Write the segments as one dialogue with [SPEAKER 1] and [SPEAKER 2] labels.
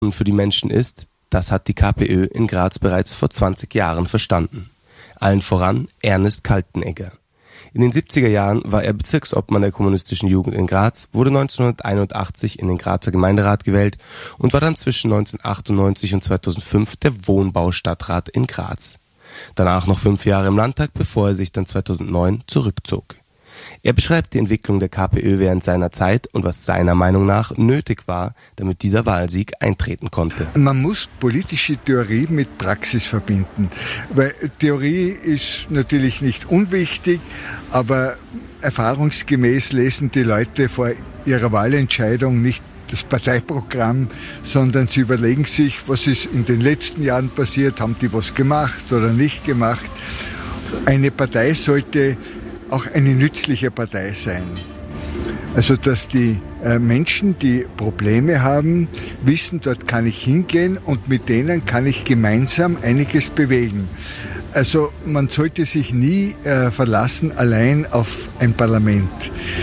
[SPEAKER 1] für die Menschen ist, das hat die KPÖ in Graz bereits vor 20 Jahren verstanden. Allen voran Ernest Kaltenegger. In den 70er Jahren war er Bezirksobmann der kommunistischen Jugend in Graz, wurde 1981 in den Grazer Gemeinderat gewählt und war dann zwischen 1998 und 2005 der Wohnbaustadtrat in Graz. Danach noch 5 Jahre im Landtag, bevor er sich dann 2009 zurückzog. Er beschreibt die Entwicklung der KPÖ während seiner Zeit und was seiner Meinung nach nötig war, damit dieser Wahlsieg eintreten konnte.
[SPEAKER 2] Man muss politische Theorie mit Praxis verbinden, weil Theorie ist natürlich nicht unwichtig, aber erfahrungsgemäß lesen die Leute vor ihrer Wahlentscheidung nicht das Parteiprogramm, sondern sie überlegen sich, was ist in den letzten Jahren passiert, haben die was gemacht oder nicht gemacht. Eine Partei sollte auch eine nützliche Partei sein. Also dass die Menschen, die Probleme haben, wissen, dort kann ich hingehen und mit denen kann ich gemeinsam einiges bewegen. Also man sollte sich nie verlassen allein auf ein Parlament,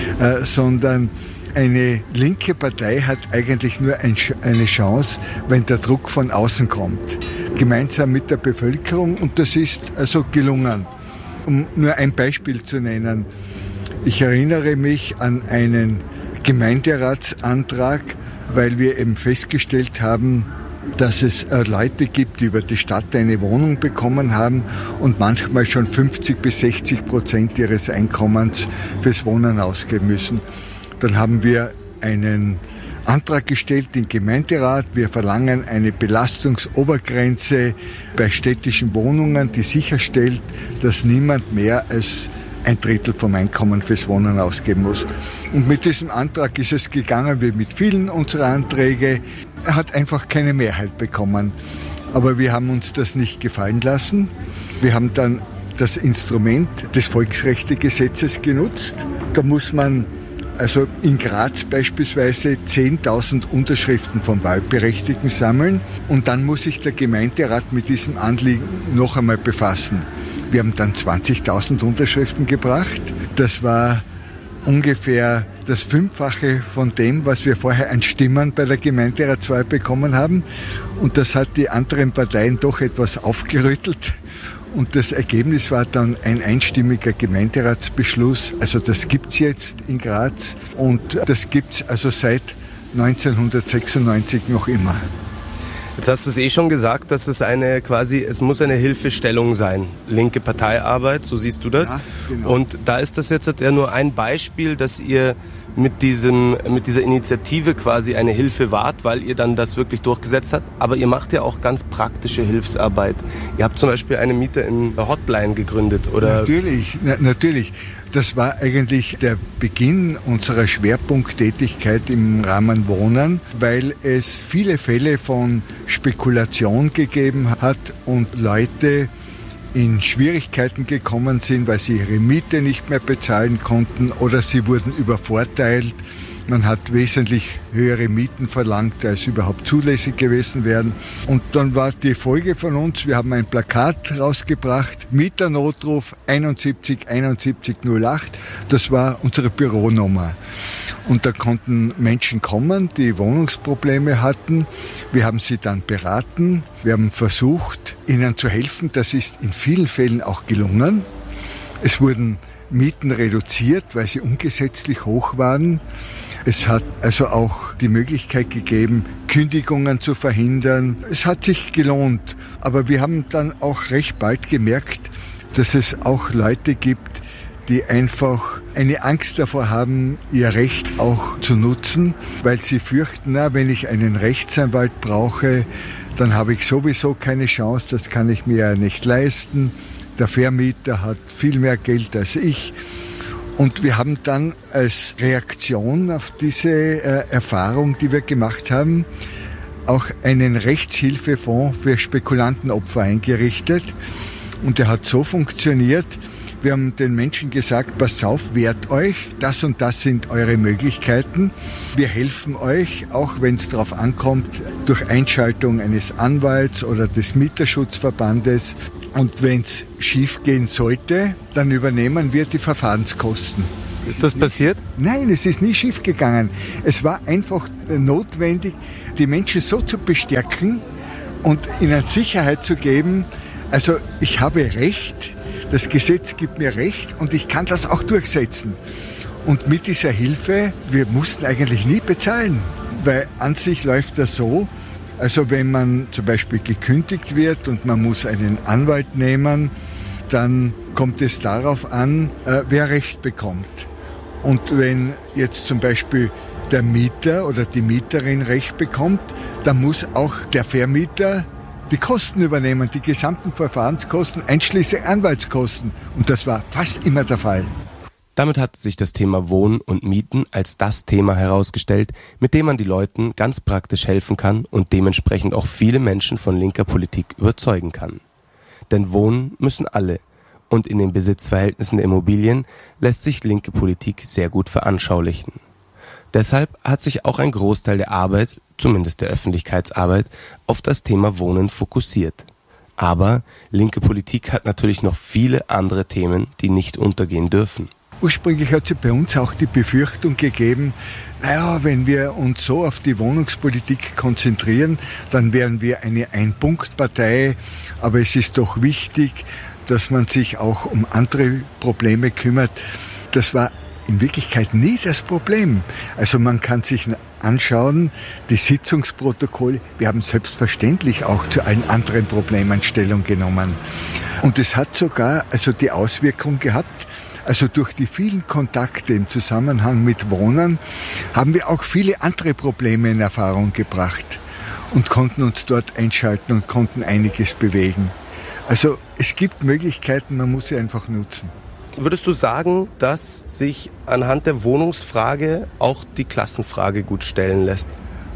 [SPEAKER 2] sondern eine linke Partei hat eigentlich nur eine Chance, wenn der Druck von außen kommt, gemeinsam mit der Bevölkerung, und das ist also gelungen. Um nur ein Beispiel zu nennen, ich erinnere mich an einen Gemeinderatsantrag, weil wir eben festgestellt haben, dass es Leute gibt, die über die Stadt eine Wohnung bekommen haben und manchmal schon 50-60% ihres Einkommens fürs Wohnen ausgeben müssen. Dann haben wir einen Antrag gestellt im Gemeinderat. Wir verlangen eine Belastungsobergrenze bei städtischen Wohnungen, die sicherstellt, dass niemand mehr als 1/3 vom Einkommen fürs Wohnen ausgeben muss. Und mit diesem Antrag ist es gegangen, wie mit vielen unserer Anträge. Er hat einfach keine Mehrheit bekommen. Aber wir haben uns das nicht gefallen lassen. Wir haben dann das Instrument des Volksrechtegesetzes genutzt. Da muss man also in Graz beispielsweise 10.000 Unterschriften von Wahlberechtigten sammeln und dann muss sich der Gemeinderat mit diesem Anliegen noch einmal befassen. Wir haben dann 20.000 Unterschriften gebracht. Das war ungefähr das 5-fache von dem, was wir vorher an Stimmen bei der Gemeinderatswahl bekommen haben. Und das hat die anderen Parteien doch etwas aufgerüttelt. Und das Ergebnis war dann ein einstimmiger Gemeinderatsbeschluss. Also das gibt's jetzt in Graz und das gibt's also seit 1996 noch immer.
[SPEAKER 1] Jetzt hast du es schon gesagt, dass es es muss eine Hilfestellung sein. Linke Parteiarbeit, so siehst du das.
[SPEAKER 2] Ja, genau.
[SPEAKER 1] Und da ist das jetzt ja nur ein Beispiel, dass ihr mit dieser Initiative quasi eine Hilfe wart, weil ihr dann das wirklich durchgesetzt habt. Aber ihr macht ja auch ganz praktische Hilfsarbeit. Ihr habt zum Beispiel eine Mieter in der Hotline gegründet, oder?
[SPEAKER 2] Natürlich. Das war eigentlich der Beginn unserer Schwerpunkttätigkeit im Rahmen Wohnen, weil es viele Fälle von Spekulation gegeben hat und Leute in Schwierigkeiten gekommen sind, weil sie ihre Miete nicht mehr bezahlen konnten oder sie wurden übervorteilt. Man hat wesentlich höhere Mieten verlangt, als überhaupt zulässig gewesen wären. Und dann war die Folge von uns, wir haben ein Plakat rausgebracht, Mieternotruf 71 71 08. Das war unsere Büronummer. Und da konnten Menschen kommen, die Wohnungsprobleme hatten. Wir haben sie dann beraten. Wir haben versucht, ihnen zu helfen. Das ist in vielen Fällen auch gelungen. Es wurden Mieten reduziert, weil sie ungesetzlich hoch waren. Es hat also auch die Möglichkeit gegeben, Kündigungen zu verhindern. Es hat sich gelohnt. Aber wir haben dann auch recht bald gemerkt, dass es auch Leute gibt, die einfach eine Angst davor haben, ihr Recht auch zu nutzen, weil sie fürchten, wenn ich einen Rechtsanwalt brauche, dann habe ich sowieso keine Chance, das kann ich mir ja nicht leisten. Der Vermieter hat viel mehr Geld als ich. Und wir haben dann als Reaktion auf diese Erfahrung, die wir gemacht haben, auch einen Rechtshilfefonds für Spekulantenopfer eingerichtet. Und der hat so funktioniert. Wir haben den Menschen gesagt, passt auf, wehrt euch, das und das sind eure Möglichkeiten. Wir helfen euch, auch wenn es darauf ankommt, durch Einschaltung eines Anwalts oder des Mieterschutzverbandes. Und wenn es schief gehen sollte, dann übernehmen wir die Verfahrenskosten.
[SPEAKER 1] Ist das passiert?
[SPEAKER 2] Nein, es ist nie schief gegangen. Es war einfach notwendig, die Menschen so zu bestärken und ihnen Sicherheit zu geben. Also ich habe Recht, das Gesetz gibt mir Recht und ich kann das auch durchsetzen. Und mit dieser Hilfe, wir mussten eigentlich nie bezahlen, weil an sich läuft das so, also wenn man zum Beispiel gekündigt wird und man muss einen Anwalt nehmen, dann kommt es darauf an, wer Recht bekommt. Und wenn jetzt zum Beispiel der Mieter oder die Mieterin Recht bekommt, dann muss auch der Vermieter die Kosten übernehmen, die gesamten Verfahrenskosten, einschließlich Anwaltskosten. Und das war fast immer der Fall.
[SPEAKER 1] Damit hat sich das Thema Wohnen und Mieten als das Thema herausgestellt, mit dem man die Leuten ganz praktisch helfen kann und dementsprechend auch viele Menschen von linker Politik überzeugen kann. Denn wohnen müssen alle. Und in den Besitzverhältnissen der Immobilien lässt sich linke Politik sehr gut veranschaulichen. Deshalb hat sich auch ein Großteil der Arbeit, zumindest der Öffentlichkeitsarbeit, auf das Thema Wohnen fokussiert. Aber linke Politik hat natürlich noch viele andere Themen, die nicht untergehen dürfen.
[SPEAKER 2] Ursprünglich hat es bei uns auch die Befürchtung gegeben, naja, wenn wir uns so auf die Wohnungspolitik konzentrieren, dann wären wir eine Ein-Punkt-Partei. Aber es ist doch wichtig, dass man sich auch um andere Probleme kümmert. Das war in Wirklichkeit nie das Problem. Also man kann sich anschauen, die Sitzungsprotokolle, wir haben selbstverständlich auch zu allen anderen Problemen Stellung genommen. Und es hat sogar also die Auswirkung gehabt, also durch die vielen Kontakte im Zusammenhang mit Wohnen haben wir auch viele andere Probleme in Erfahrung gebracht und konnten uns dort einschalten und konnten einiges bewegen. Also es gibt Möglichkeiten, man muss sie einfach nutzen.
[SPEAKER 1] Würdest du sagen, dass sich anhand der Wohnungsfrage auch die Klassenfrage gut stellen lässt?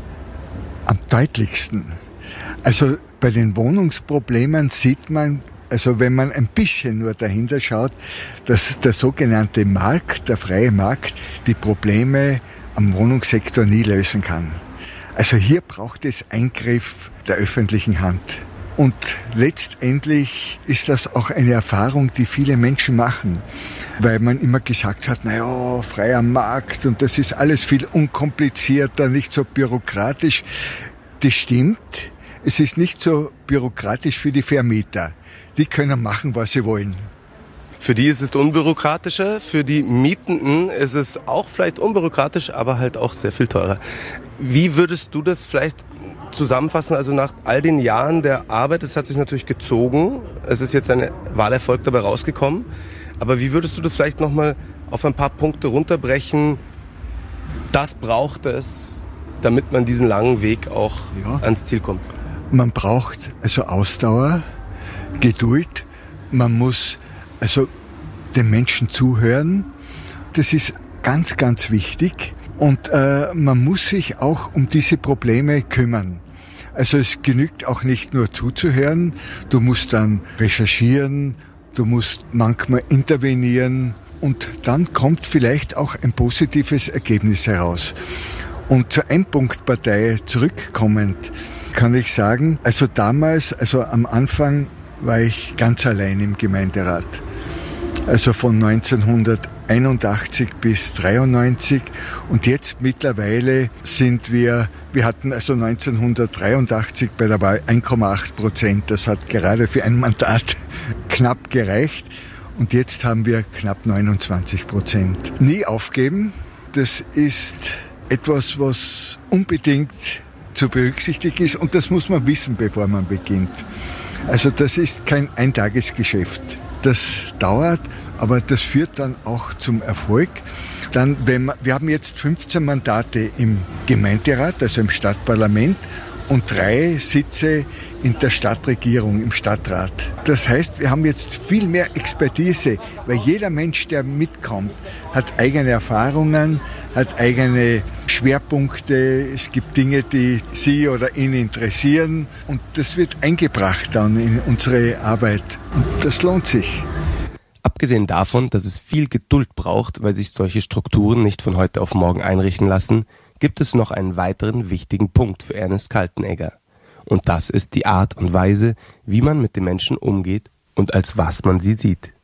[SPEAKER 2] Am deutlichsten. Also bei den Wohnungsproblemen sieht man, also wenn man ein bisschen nur dahinter schaut, dass der sogenannte Markt, der freie Markt, die Probleme am Wohnungssektor nie lösen kann. Also hier braucht es Eingriff der öffentlichen Hand. Und letztendlich ist das auch eine Erfahrung, die viele Menschen machen, weil man immer gesagt hat, naja, freier Markt und das ist alles viel unkomplizierter, nicht so bürokratisch. Das stimmt, es ist nicht so bürokratisch für die Vermieter. Die können machen, was sie wollen.
[SPEAKER 1] Für die ist es unbürokratischer, für die Mietenden ist es auch vielleicht unbürokratisch, aber halt auch sehr viel teurer. Wie würdest du das vielleicht zusammenfassen, also nach all den Jahren der Arbeit, es hat sich natürlich gezogen, es ist jetzt ein Wahlerfolg dabei rausgekommen, aber wie würdest du das vielleicht nochmal auf ein paar Punkte runterbrechen? Das braucht es, damit man diesen langen Weg auch ans Ziel kommt.
[SPEAKER 2] Man braucht also Ausdauer, Geduld, man muss also den Menschen zuhören, das ist ganz, ganz wichtig. Und man muss sich auch um diese Probleme kümmern. Also es genügt auch nicht nur zuzuhören, du musst dann recherchieren, du musst manchmal intervenieren und dann kommt vielleicht auch ein positives Ergebnis heraus. Und zur Ein-Punkt-Partei zurückkommend kann ich sagen, also damals, also am Anfang war ich ganz allein im Gemeinderat. Also von 1981 bis 93 und jetzt mittlerweile sind wir hatten also 1983 bei der Wahl 1,8%, das hat gerade für ein Mandat knapp gereicht und jetzt haben wir knapp 29%. Nie aufgeben, das ist etwas, was unbedingt zu berücksichtigen ist und das muss man wissen, bevor man beginnt. Also das ist kein Eintagesgeschäft. Das dauert, aber das führt dann auch zum Erfolg. Dann, wir haben jetzt 15 Mandate im Gemeinderat, also im Stadtparlament und 3 Sitze in der Stadtregierung, im Stadtrat. Das heißt, wir haben jetzt viel mehr Expertise, weil jeder Mensch, der mitkommt, hat eigene Erfahrungen, hat eigene Schwerpunkte. Es gibt Dinge, die Sie oder ihn interessieren und das wird eingebracht dann in unsere Arbeit und das lohnt sich.
[SPEAKER 1] Abgesehen davon, dass es viel Geduld braucht, weil sich solche Strukturen nicht von heute auf morgen einrichten lassen, gibt es noch einen weiteren wichtigen Punkt für Ernest Kaltenegger. Und das ist die Art und Weise, wie man mit den Menschen umgeht und als was man sie sieht.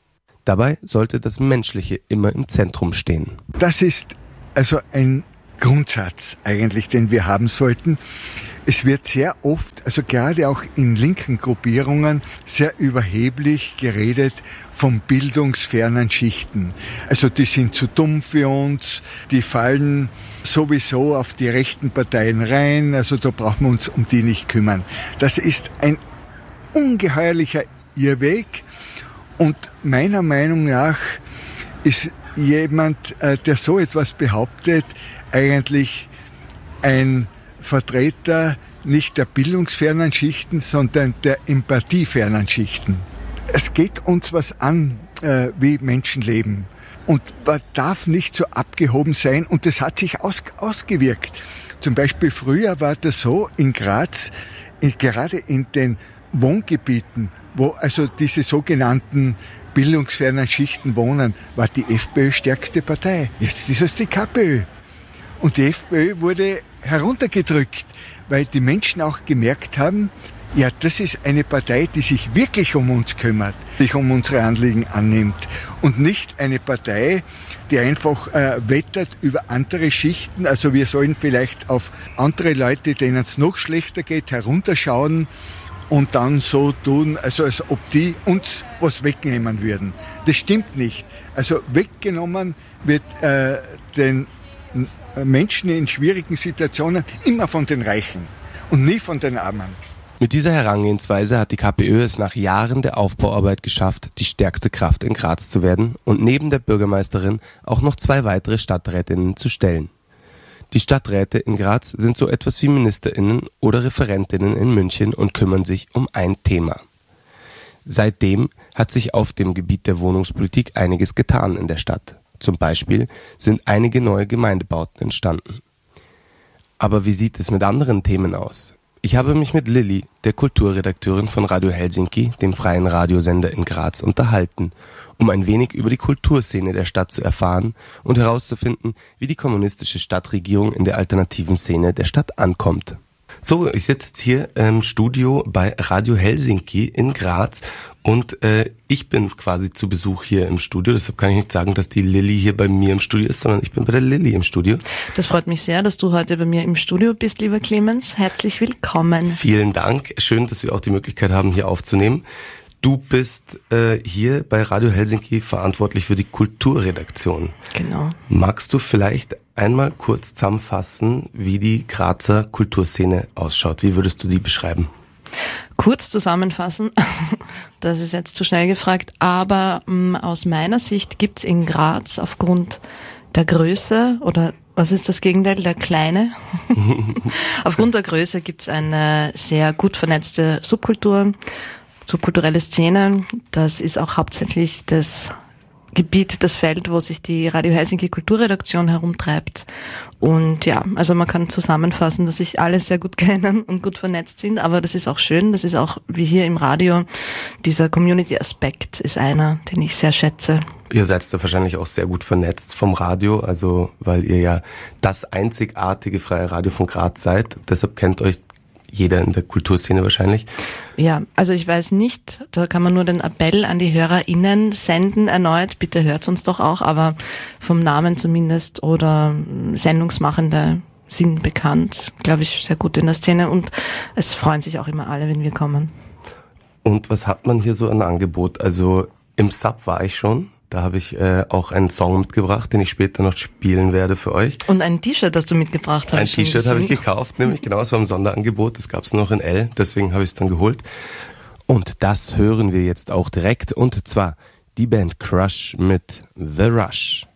[SPEAKER 1] Dabei sollte das Menschliche immer im Zentrum stehen.
[SPEAKER 2] Das ist also ein Grundsatz eigentlich, den wir haben sollten. Es wird sehr oft, also gerade auch in linken Gruppierungen, sehr überheblich geredet von bildungsfernen Schichten. Also die sind zu dumm für uns, die fallen sowieso auf die rechten Parteien rein, also da brauchen wir uns um die nicht kümmern. Das ist ein ungeheuerlicher Irrweg und meiner Meinung nach ist jemand, der so etwas behauptet, eigentlich ein Vertreter nicht der bildungsfernen Schichten, sondern der empathiefernen Schichten. Es geht uns was an, wie Menschen leben. Und man darf nicht so abgehoben sein und das hat sich ausgewirkt. Zum Beispiel früher war das so in Graz, gerade in den Wohngebieten, wo also diese sogenannten bildungsfernen Schichten wohnen, war die FPÖ stärkste Partei. Jetzt ist es die KPÖ. Und die FPÖ wurde heruntergedrückt, weil die Menschen auch gemerkt haben, ja, das ist eine Partei, die sich wirklich um uns kümmert, sich um unsere Anliegen annimmt und nicht eine Partei, die einfach wettert über andere Schichten. Also wir sollen vielleicht auf andere Leute, denen es noch schlechter geht, herunterschauen und dann so tun, also als ob die uns was wegnehmen würden. Das stimmt nicht. Also weggenommen wird den Menschen in schwierigen Situationen immer von den Reichen und nie von den Armen.
[SPEAKER 1] Mit dieser Herangehensweise hat die KPÖ es nach Jahren der Aufbauarbeit geschafft, die stärkste Kraft in Graz zu werden und neben der Bürgermeisterin auch noch 2 weitere Stadträtinnen zu stellen. Die Stadträte in Graz sind so etwas wie MinisterInnen oder Referentinnen in München und kümmern sich um ein Thema. Seitdem hat sich auf dem Gebiet der Wohnungspolitik einiges getan in der Stadt. Zum Beispiel sind einige neue Gemeindebauten entstanden. Aber wie sieht es mit anderen Themen aus? Ich habe mich mit Lilly, der Kulturredakteurin von Radio Helsinki, dem freien Radiosender in Graz, unterhalten, um ein wenig über die Kulturszene der Stadt zu erfahren und herauszufinden, wie die kommunistische Stadtregierung in der alternativen Szene der Stadt ankommt. So, ich sitze jetzt hier im Studio bei Radio Helsinki in Graz und ich bin quasi zu Besuch hier im Studio. Deshalb kann ich nicht sagen, dass die Lilly hier bei mir im Studio ist, sondern ich bin bei der Lilly im Studio. Das freut mich sehr, dass du heute bei mir im Studio bist, lieber Clemens. Herzlich willkommen. Vielen Dank. Schön, dass wir auch die Möglichkeit haben, hier aufzunehmen. Du bist hier bei Radio Helsinki verantwortlich für die Kulturredaktion. Genau. Magst du vielleicht einmal kurz zusammenfassen, wie die Grazer Kulturszene ausschaut? Wie würdest du die beschreiben? Kurz zusammenfassen, das ist jetzt zu schnell gefragt, aber aus meiner Sicht gibt es in Graz aufgrund der Größe oder was ist das Gegenteil, der Kleine? Aufgrund der Größe gibt es eine sehr gut vernetzte subkulturelle Szene. Das ist auch hauptsächlich das Gebiet, das Feld, wo sich die Radio Helsinki Kulturredaktion herumtreibt. Und ja, also man kann zusammenfassen, dass sich alle sehr gut kennen und gut vernetzt sind, aber das ist auch schön, das ist auch wie hier im Radio, dieser Community-Aspekt ist einer, den ich sehr schätze. Ihr seid da wahrscheinlich auch sehr gut vernetzt vom Radio, also weil ihr ja das einzigartige freie Radio von Graz seid, deshalb kennt euch jeder in der Kulturszene wahrscheinlich. Ja, also ich weiß nicht, da kann man nur den Appell an die HörerInnen senden erneut, bitte hört uns doch auch, aber vom Namen zumindest oder Sendungsmachende sind bekannt, glaube ich, sehr gut in der Szene und es freuen sich auch immer alle, wenn wir kommen. Und was hat man hier so an Angebot? Also im Sub war ich schon. Da habe ich auch einen Song mitgebracht, den ich später noch spielen werde für euch. Und ein T-Shirt, das du mitgebracht hast. Ein T-Shirt habe ich gekauft, nämlich genau, es war im Sonderangebot. Das gab es noch in L, deswegen habe ich es dann geholt. Und das hören wir jetzt auch direkt. Und zwar die Band Crush mit The Rush.